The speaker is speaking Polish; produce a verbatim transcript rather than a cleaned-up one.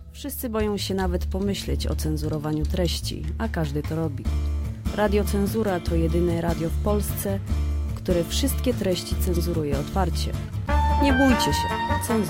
Wszyscy boją się nawet pomyśleć o cenzurowaniu treści, a każdy to robi. Radio Cenzura to jedyne radio w Polsce, które wszystkie treści cenzuruje otwarcie. Nie bójcie się, cenzura.